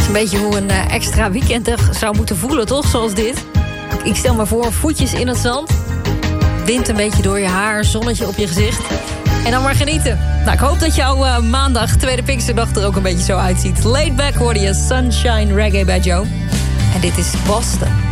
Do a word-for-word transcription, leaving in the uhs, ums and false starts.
Een beetje hoe een uh, extra weekend er zou moeten voelen, toch? Zoals dit. Ik stel me voor, voetjes in het zand. Wind een beetje door je haar, zonnetje op je gezicht. En dan maar genieten. Nou, ik hoop dat jouw uh, maandag, tweede Pinksterdag, er ook een beetje zo uitziet. Laid back hoorde je Sunshine Reggae bij Joe. En dit is Boston.